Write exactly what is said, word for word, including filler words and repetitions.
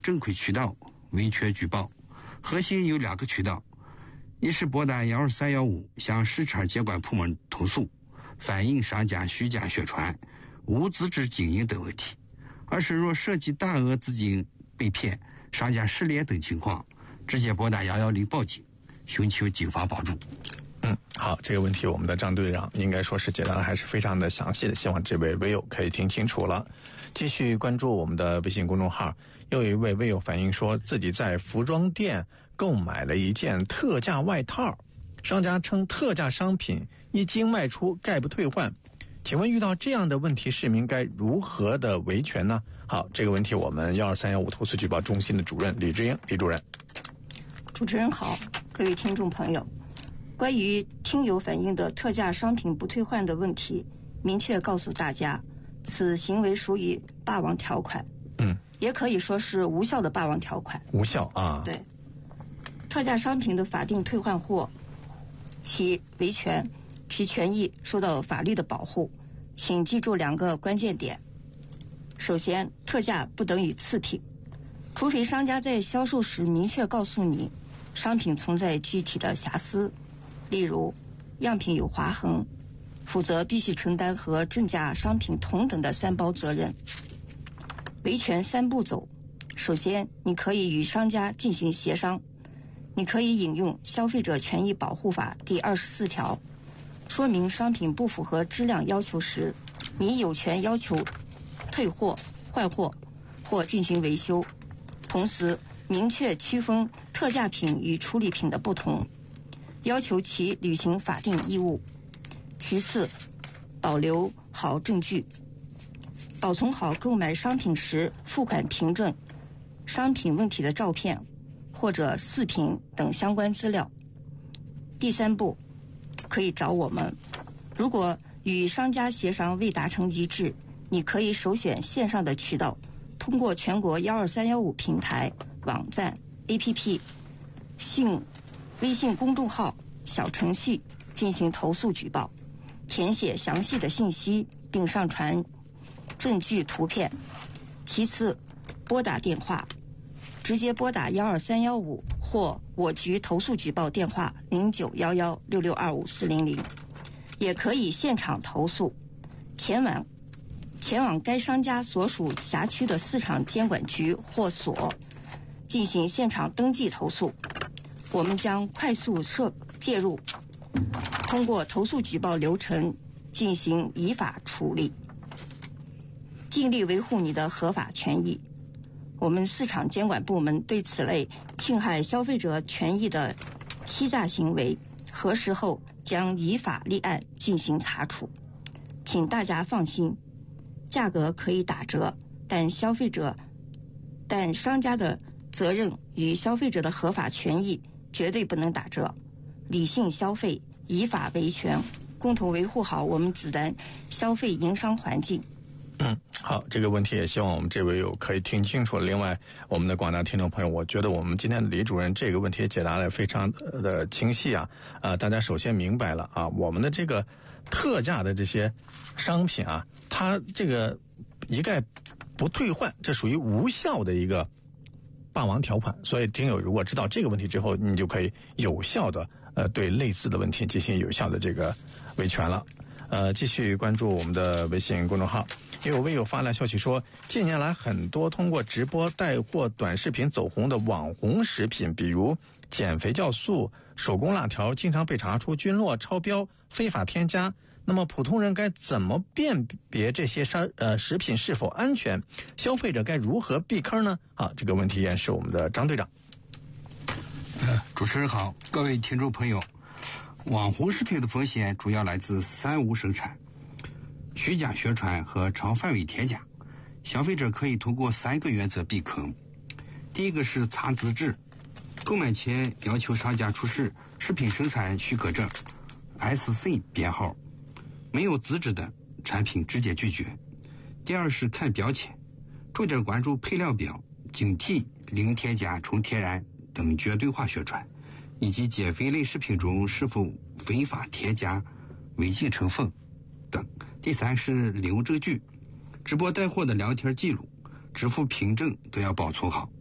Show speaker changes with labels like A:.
A: 正规渠道维权举报，核心有两个渠道：一是拨打幺二三幺五向市场监管部门投诉，反映商家虚假宣传、无资质经营等问题；二是若涉及大额资金被骗、商家失联等情况，直接拨打一一零报警，寻求警方帮助。
B: 嗯，好，这个问题我们的张队长应该说是解答的还是非常的详细的，希望这位微友可以听清楚了。继续关注我们的微信公众号，又有一位微友反映说自己在服装店购买了一件特价外套，商家称特价商品一经卖出概不退换，请问遇到这样的问题，市民该如何的维权呢？好，这个问题我们一二三一五投诉举报中心的主任李志英李主任。
C: 主持人好，各位听众朋友，关于听友反映的特价商品不退换的问题，明确告诉大家，此行为属于霸王条款，
B: 嗯，
C: 也可以说是无效的霸王条款。
B: 无效啊？
C: 对，特价商品的法定退换货，其维权、其权益受到法律的保护。请记住两个关键点：首先，特价不等于次品，除非商家在销售时明确告诉你商品存在具体的瑕疵，例如样品有划痕，否则必须承担和正价商品同等的三包责任。维权三步走：首先，你可以与商家进行协商，你可以引用《消费者权益保护法》第二十四条，说明商品不符合质量要求时，你有权要求退货、换货或进行维修，同时明确区分特价品与处理品的不同，要求其履行法定义务。其次，保留好证据，保存好购买商品时付款凭证、商品问题的照片或者视频等相关资料。第三步，可以找我们。如果与商家协商未达成一致，你可以首选线上的渠道，通过全国一二三一五平台、网站、A P P、信、微信公众号、小程序进行投诉举报，填写详细的信息并上传证据图片。其次，拨打电话，直接拨打一二三一五或我局投诉举报电话零九幺幺六六二五四零零，也可以现场投诉，前往前往该商家所属辖区的市场监管局或所进行现场登记投诉，我们将快速涉介入，通过投诉举报流程进行依法处理，尽力维护你的合法权益。我们市场监管部门对此类侵害消费者权益的欺诈行为核实后，将依法立案进行查处。请大家放心，价格可以打折，但消费者但商家的责任与消费者的合法权益绝对不能打折。理性消费，依法维权，共同维护好我们自然消费营商环境。
B: 嗯，好，这个问题也希望我们这位友可以听清楚。另外，我们的广大听众朋友，我觉得我们今天的李主任这个问题解答的非常的清晰啊。啊、呃，大家首先明白了啊，我们的这个特价的这些商品啊，它这个一概不退换，这属于无效的一个霸王条款。所以，听友如果知道这个问题之后，你就可以有效的呃对类似的问题进行有效的这个维权了。呃，继续关注我们的微信公众号。也有微友发来消息说，近年来很多通过直播带货短视频走红的网红食品，比如减肥酵素、手工辣条，经常被查出菌落超标、非法添加。那么普通人该怎么辨别这些商呃食品是否安全？消费者该如何避坑呢？好，这个问题也是我们的张队长。
A: 呃，主持人好，各位听众朋友，网红食品的风险主要来自三无生产、虚假宣传和长范围添加。消费者可以通过三个原则避坑。第一个是查资质，购买前要求商家出示食品生产许可证 S C 编号，没有资质的产品直接拒绝。第二是看标签，重点关注配料表，警惕零添加、纯天然等绝对化宣传，以及减肥类食品中是否非法添加违禁成分等。第三是利用证据，直播带货的聊天记录、支付凭证都要保存好。